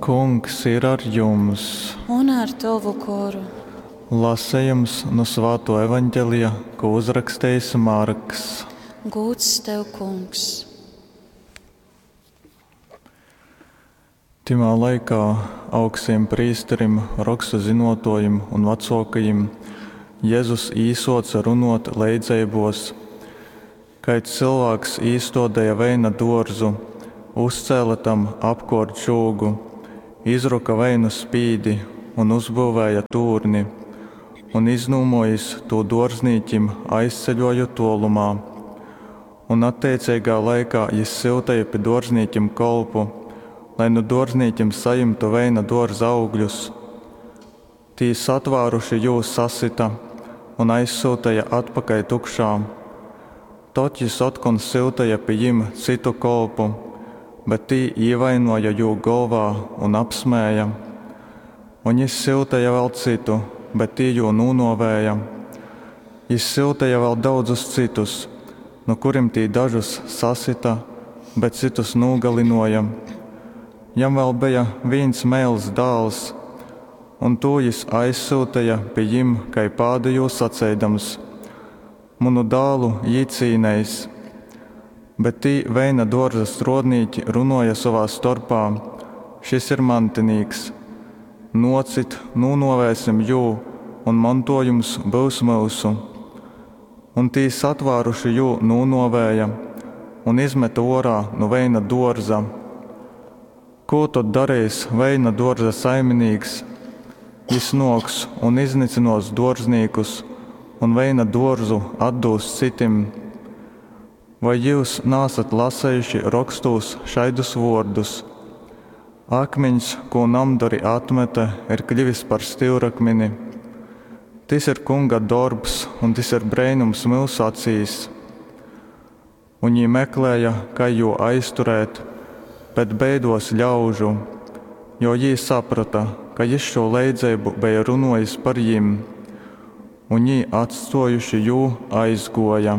Kungs ir ar jums. Un ar tavu koru. Lasējums no Svētā evaņģēlija, ko uzrakstījis Marks. Gods tev, Kungs. Timā laikā augstajam prīsterim, rakstu zinotojiem un vecākajiem Jēzus īsots runot leidzībos, kad cilvēks īstodēja veina dārzu, uzcēla tam apkārt žogu, izruka veinu spīdi un uzbūvēja tūrni, un iznūmojis to dārznīķim aizceļoja tolumā. Un attiecīgā laikā viņš siltēja pie dārznīķim kolpu, lai no dārznīķim saimtu veina dārza augļus. Tī satvēruši jūs sasita un aizsūtīja atpakaļ tukšām. Tad viņš atkal siltēja pie jim citu kolpu, bet tī ievainoja jū galvā un apsmēja. Un viņš siltēja vēl citu, bet tī jū nūnovēja. Viņš siltēja vēl daudzus citus, no kuriem tī dažus sasita, bet citus nūgalinoja. Jam vēl bija viens mēls dēls, un to viņš aizsūtīja pie jim, kai pādījū sacēdams: Munu dālu jīcīnējs. Bet tī veina dārza strādnieki runāja savā starpā: Šis ir mantinīgs. Nocit, nūnovēsim jū, un mantojums būs mūsu. Un tī satvēruši jū nūnovēja un izmeta orā no veina dārza. Ko tad darīs veina dārza saimnieks? Viņš noks un iznicinos dārznīkus un veina dārzu atdūs citim. Vai jūs nesat lasējuši rakstos šaidus vārdus? Akmeņš, ko namdari atmeta, ir kļuvis par stūrakmeni. Tas ir kunga darbs, un tas ir brēnums mūsu acīs. Un viņi meklēja, kā jū aizturēt, bet beidos ļaužu, jo viņi saprata, ka viņš šo leidzību bija runājis par jim, un viņi atstojuši jū aizgoja.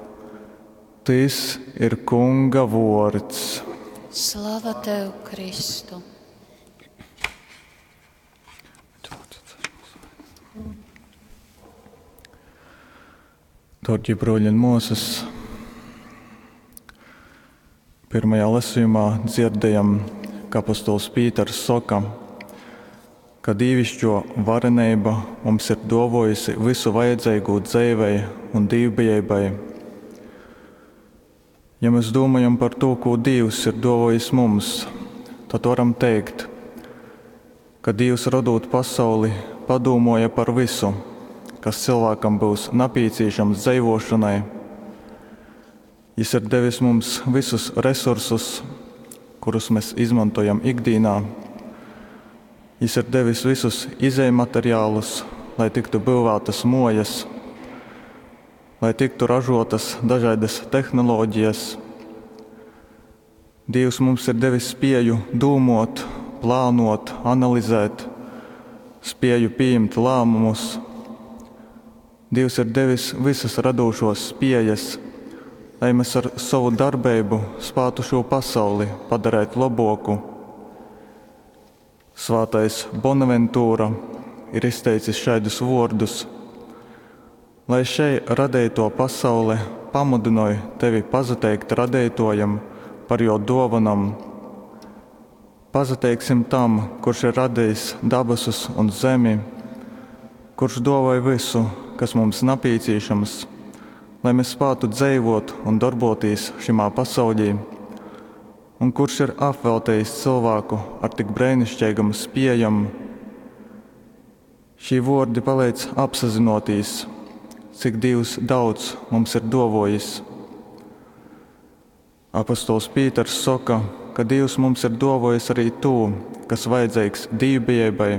Tas ir kunga vārds. Slava tev, Kristu! Dārgie brāļi un māsas, pirmajā lasījumā dzirdējam, ka apostols Pīters saka, ka dievišķo varenība mums ir dovojusi visu vajadzīgo dzīvei un dievbijībai. Ja mēs domājam par to, ko Dievs ir dovojis mums, tad varam teikt, ka Dievs radot pasauli padomāja par visu, kas cilvēkam būs nepieciešams dzīvošanai. Viņš ir devis mums visus resursus, kurus mēs izmantojam ikdienā. Viņš ir devis visus izejmateriālus, lai tiktu būvētas mojas, lai tiktu ražotas dažādas tehnoloģijas. Dievs mums ir devis spēju domāt, plānot, analizēt, spēju pieņemt lēmumus. Dievs ir devis visas radošos spējas, lai mēs ar savu darbību spētu šo pasauli padarīt labāku. Svētais Bonaventūra ir izteicis šādus vārdus: lai šai radēto pasaule pamudināja tevi pazateikt radētojam par jo dāvanam. Pazateiksim tam, kurš ir radījis dabasus un zemi, kurš dāvāja visu, kas mums nepieciešams, lai mēs spētu dzīvot un darboties šajā pasaulī, un kurš ir apveltījis cilvēku ar tik brēnišķīgam spējam. Šī vārdi palīdz apzinoties, cik Dievs daudz mums ir dovojis. Apostols Pīters saka, ka Dievs mums ir dovojis arī to, kas vajadzīgs dievbijībai.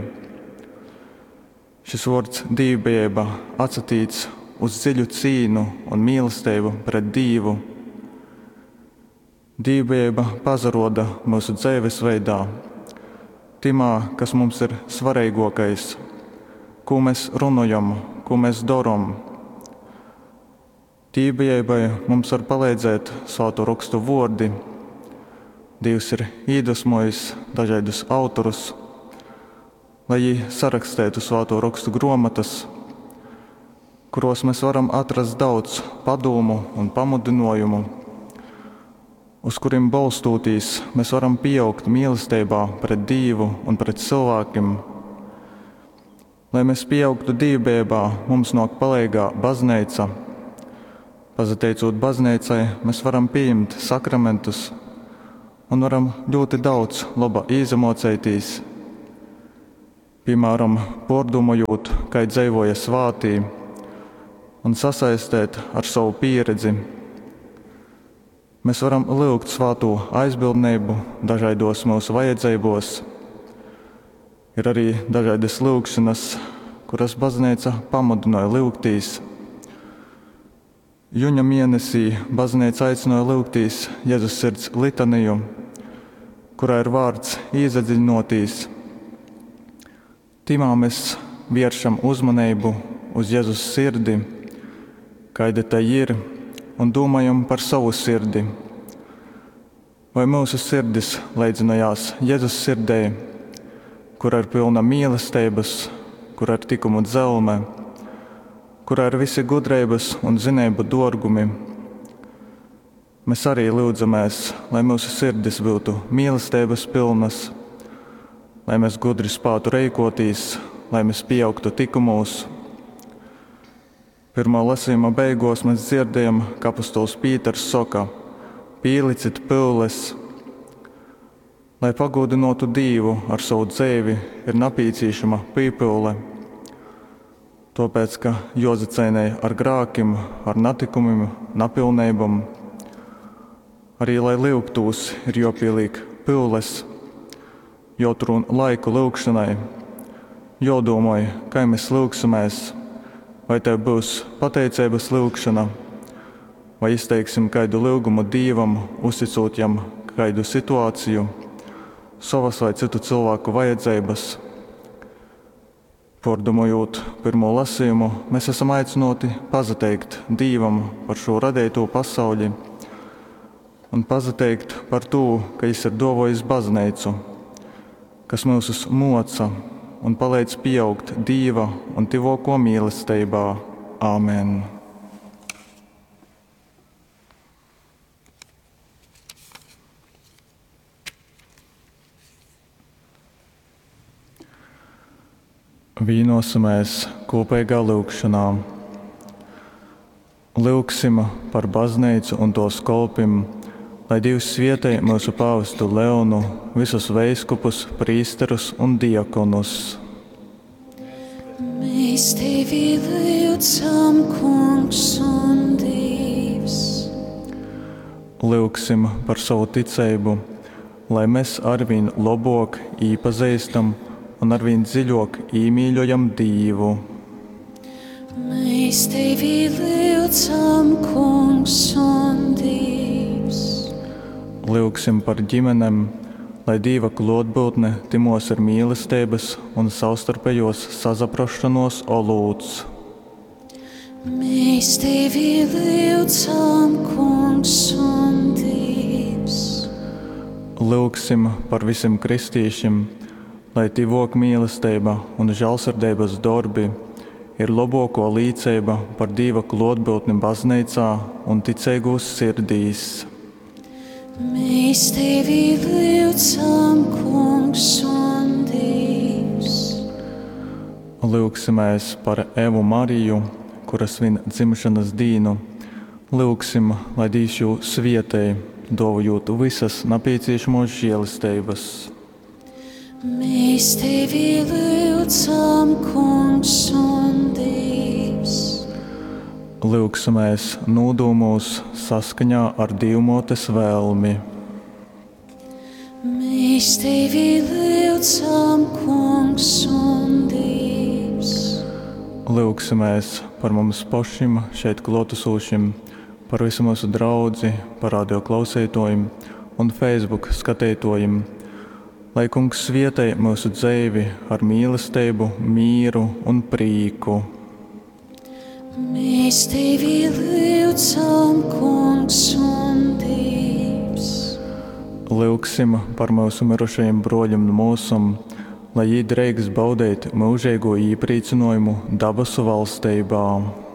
Šis vārds dievbijība atsatīts uz dziļu cīņu un mīlestību pret Dievu. Dievbijība pazaroda mūsu dzīvesveidā, timā, kas mums ir svarīgākais, ko mēs runājam, ko mēs darām. Dievbijībai mums var palīdzēt Svēto rakstu vārdi, Dievs ir iedvesmojis dažādus autorus, lai viņi sarakstētu svēto rakstu grāmatas, kuros mēs varam atrast daudz padomu un pamudinājumu, uz kuriem balstoties mēs varam pieaugt mīlestībā pret Dievu un pret cilvēkiem. Lai mēs pieaugtu dievībā, mums nāk palīgā baznīca. Pateicot baznīcai, mēs varam pieņemt sakramentus un varam ļoti daudz laba izmocēties. Piemēram, pārdomājot, kā dzīvoja svātī, un sasaistēt ar savu pieredzi. Mēs varam lūgt svāto aizbildnību dažādos mūsu vajadzībos. Ir arī dažādas lūgšanas, kuras baznīca pamudināja lūgtīs. Jūņa mēnesī baznīca aicināja lūgtīs Jēzus sirds litaniju, kurā ir vārds iezadziļinoties. Timā mēs vēršam uzmanību uz Jēzus sirdi, kāda tā ir, un domājam par savu sirdi. Vai mūsu sirdis līdzinājās Jēzus sirdē, kur ir pilna mīlestības, kur ir tikumu dzelme, kur ir visi gudrības un zinību dārgumi. Mēs arī lūdzamies, lai mūsu sirdis būtu mīlestības pilnas, lai mēs gudri spētu rīkoties, lai mēs pieaugtu tikumos. Pirmā lasījuma beigās mēs dzirdējam, ka apostols Pīters saka: pīlicit pūles. Lai pagodinātu Dievu ar savu dzīvi, ir nepieciešama pīpūle. Tāpēc, ka jāzacīnās ar grākiem, ar netikumiem, nepilnībām. Arī, lai lūgtos, ir jāpieliek pūles, jāatrod laiku lūgšanai, jādomā, kā mēs lūgsimies. Vai tev būs pateicības lūgšana, vai izteiksim kādu lūgumu Dievam, uzticot jam kādu situāciju, savas vai citu cilvēku vajadzības. Pārdomājot pirmo lasījumu, mēs esam aicināti pazateikt Dievam par šo radīto pasauli un pazateikt par to, ka Viņš ir dāvājis baznīcu, kas mūs moca un palīdz pieaugt Dieva un tivoko mīlestībā. Āmen. Vīnosimies kopīgā lūgšanā. Lūgsim par baznīcu un tos kalpim, lai Dievs svētī mūsu pāvestu Leonu, visus veiskupus, prīsterus un diakonus. Mēs tevi lūdzam, Kungs un Dievs. Lūgsim par savu ticību, lai mēs arvien labāk iepazīstam un arvien dziļāk iemīļojam Dievu. Mēs tevi lūdzam, Kungs un Dievs. Lūgsim par ģimenēm, lai Dieva klātbūtne timos ir mīlestības un savstarpējos sasaprašanos olūts. Mēs tevi lūdzam, Kungs un Dievs. Lūgsim par visiem kristīšiem, lai tivok mīlestība un žēlsirdības darbi ir labāko līdzība par Dieva klātbūtni baznīcā un ticīgos sirdīs. Mēs tevi lūdzam, Kungs un Dievs. Lūgsimies par Evu Mariju, kuras svin dzimšanas dienu. Lūgsim, lai Dievs jū svētī, dāvājot visas nepieciešamos žēlistības. Mēs tevi lūdzam, Kungs un Dievs. Lūgsimies nodūmos saskaņā ar Dievmotes vēlmi. Mēs tevi lūdzam, Kungs un Dievs. Lūgsimies par mums pašiem šeit klātesošiem, par visu mūsu draudzi, par radio klausītājiem un Facebook skatītājiem. Lai Kungs svētī mūsu dzīvi ar mīlestību, mīru un prieku. Mēs tevi lūdzam, Kungs un Dievs. lūgsim par mūsu mirušajiem broļiem un mūsam, lai viņi drīkst baudīt mūžīgo iepriecinājumu dabasu valstībā.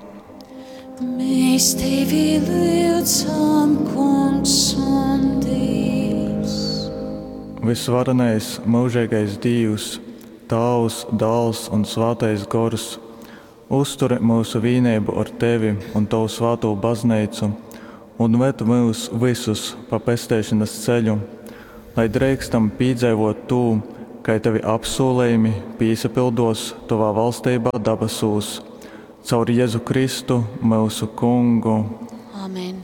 Mēs tevi lūdzam, Kungs un Dievs. Visvarenais, mūžīgais Dievs, Tēvs, Dēls un Svētais Gars, uzturi mūsu vienību ar Tevi un Tavu svēto baznīcu un ved mūs visus pa pestīšanas ceļu, lai drīkstam piedzīvot to, ka Tavi apsolījumi piesapildos Tavā valstībā dabasūs, caur Jēzu Kristu, mūsu Kungu. Amen.